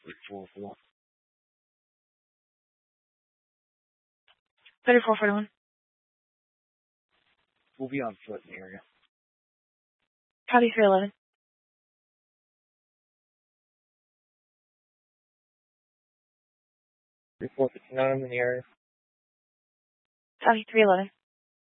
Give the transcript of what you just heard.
4-4. 34-41. We'll be on foot in the area. Copy 311. 3459 in the area. Copy 311.